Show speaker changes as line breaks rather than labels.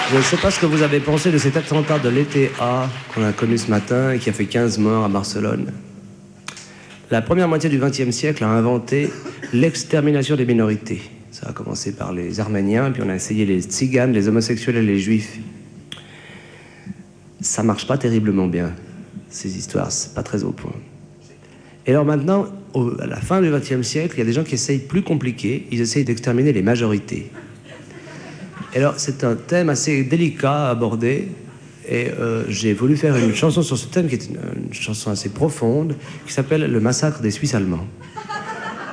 Je ne sais pas ce que vous avez pensé de cet attentat de l'été A qu'on a connu ce matin et qui a fait 15 morts à Barcelone. La première moitié du XXe siècle a inventé l'extermination des minorités. Ça a commencé par les Arméniens, puis on a essayé les tziganes, les homosexuels et les juifs. Ça marche pas terriblement bien, ces histoires, c'est pas très au point. Et alors maintenant, à la fin du XXe siècle, il y a des gens qui essayent plus compliqué, ils essayent d'exterminer les majorités. Et alors c'est un thème assez délicat à aborder, et j'ai voulu faire une chanson sur ce thème, qui est une chanson assez profonde, qui s'appelle « Le massacre des Suisses allemands ».